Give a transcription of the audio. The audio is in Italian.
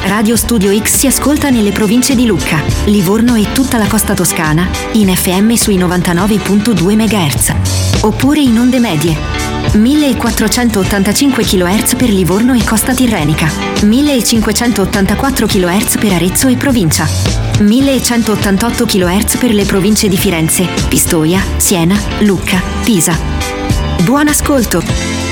Radio Studio X si ascolta nelle province di Lucca, Livorno e tutta la costa toscana in FM sui 99.2 MHz, oppure in onde medie 1485 kHz per Livorno e costa tirrenica, 1584 kHz per Arezzo e provincia, 1188 kHz per le province di Firenze, Pistoia, Siena, Lucca, Pisa. Buon ascolto!